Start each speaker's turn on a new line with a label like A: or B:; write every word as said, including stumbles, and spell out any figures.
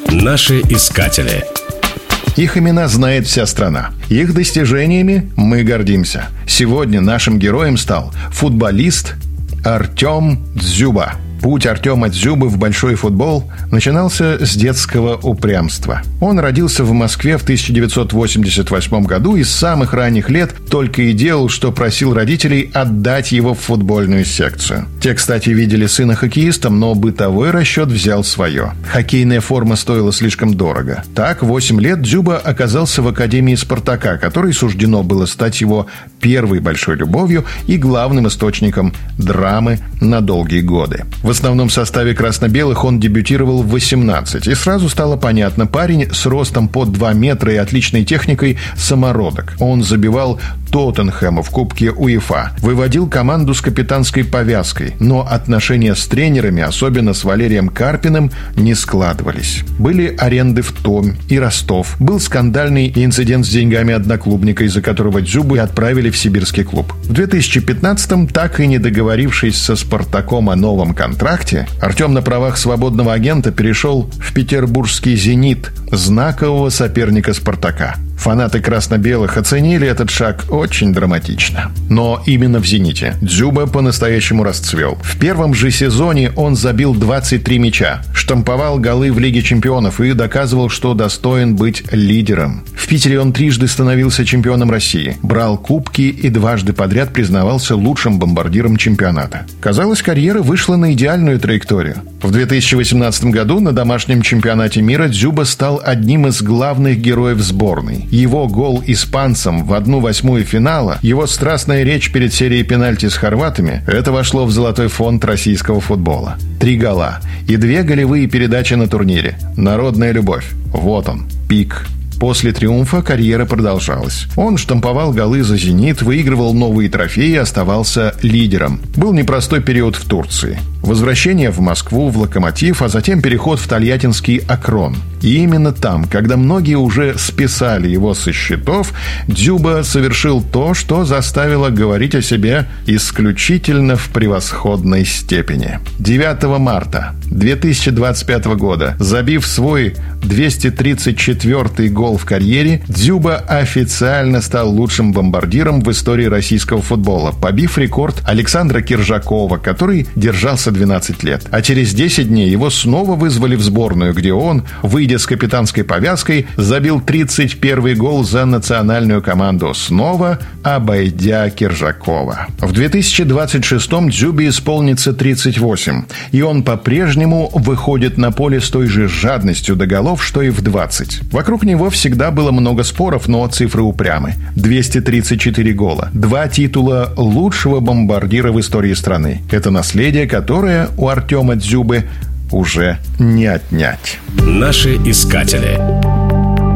A: Наши искатели.
B: Их имена знает вся страна. Их достижениями мы гордимся. Сегодня нашим героем стал футболист Артем Дзюба. Путь Артема Дзюбы в большой футбол начинался с детского упрямства. Он родился в Москве в тысяча девятьсот восемьдесят восьмом году и с самых ранних лет только и делал, что просил родителей отдать его в футбольную секцию. Те, кстати, видели сына хоккеистом, но бытовой расчет взял свое. Хоккейная форма стоила слишком дорого. Так, в восемь лет Дзюба оказался в академии «Спартака», которой суждено было стать его первой большой любовью и главным источником драмы на долгие годы. В основном составе красно-белых он дебютировал в восемнадцать, и сразу стало понятно, парень с ростом под два метра и отличной техникой самородок. Он забивал Тоттенхэму в Кубке УЕФА, выводил команду с капитанской повязкой, но отношения с тренерами, особенно с Валерием Карпиным, не складывались. Были аренды в Томь и Ростов, был скандальный инцидент с деньгами одноклубника, из-за которого Дзюбу отправили в сибирский клуб. В две тысячи пятнадцатом, так и не договорившись со «Спартаком» о новом контракте, Артем на правах свободного агента перешел в петербургский «Зенит», знакового соперника «Спартака». Фанаты красно-белых оценили этот шаг очень драматично. Но именно в «Зените» Дзюба по-настоящему расцвел. В первом же сезоне он забил двадцать три мяча, штамповал голы в Лиге чемпионов и доказывал, что достоин быть лидером. В Питере он трижды становился чемпионом России, брал кубки и дважды подряд признавался лучшим бомбардиром чемпионата. Казалось, карьера вышла на идеальную траекторию. В две тысячи восемнадцатом году на домашнем чемпионате мира Дзюба стал одним из главных героев сборной. Его гол испанцам в одну восьмую финала, его страстная речь перед серией пенальти с хорватами – это вошло в золотой фонд российского футбола. Три гола и две голевые передачи на турнире. Народная любовь. Вот он, пик. После триумфа карьера продолжалась. Он штамповал голы за «Зенит», выигрывал новые трофеи и оставался лидером. Был непростой период в Турции. Возвращение в Москву, в «Локомотив», а затем переход в тольяттинский «Акрон». И именно там, когда многие уже списали его со счетов, Дзюба совершил то, что заставило говорить о себе исключительно в превосходной степени. девятого марта две тысячи двадцать пятого года, забив свой двести тридцать четвёртый гол в карьере, Дзюба официально стал лучшим бомбардиром в истории российского футбола, побив рекорд Александра Киржакова, который держался двенадцать лет. А через десять дней его снова вызвали в сборную, где он, выйдя с капитанской повязкой, забил тридцать первый гол за национальную команду, снова обойдя Киржакова. В две тысячи двадцать шестом Дзюбе исполнится тридцать восемь, и он по-прежнему выходит на поле с той же жадностью до голов, что и в двадцать. Вокруг него всегда было много споров, но цифры упрямы. двести тридцать четыре гола, два титула лучшего бомбардира в истории страны. Это наследие, которое у Артема Дзюбы уже не отнять.
A: Наши искатели.